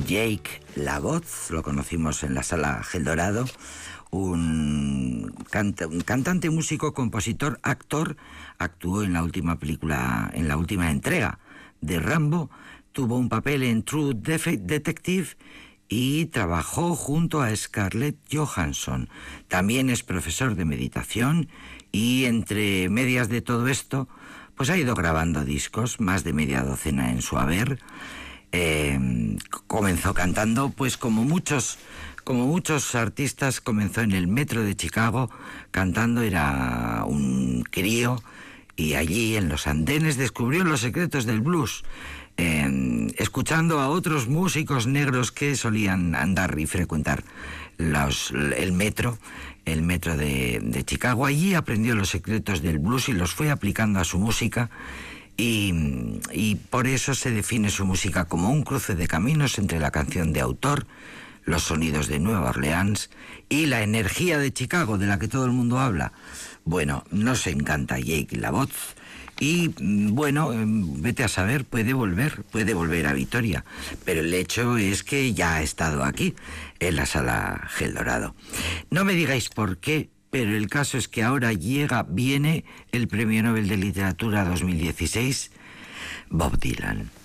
Jake LaVoz, lo conocimos en la Sala Geldorado, un cantante, músico, compositor, actor. Actuó en la última película, en la última entrega de Rambo, tuvo un papel en True Detective y trabajó junto a Scarlett Johansson. También es profesor de meditación y entre medias de todo esto, pues ha ido grabando discos, más de media docena en su haber. Comenzó cantando, pues como muchos artistas, comenzó en el metro de Chicago cantando, era un crío, y allí en los andenes descubrió los secretos del blues, escuchando a otros músicos negros que solían andar y frecuentar el metro de Chicago. Allí aprendió los secretos del blues y los fue aplicando a su música. Y por eso se define su música como un cruce de caminos entre la canción de autor, los sonidos de Nueva Orleans y la energía de Chicago, de la que todo el mundo habla. Bueno, nos encanta Jake LaVoz y, bueno, vete a saber, puede volver a Vitoria, pero el hecho es que ya ha estado aquí, en la Sala Geldorado. No me digáis por qué, pero el caso es que ahora viene el Premio Nobel de Literatura 2016, Bob Dylan.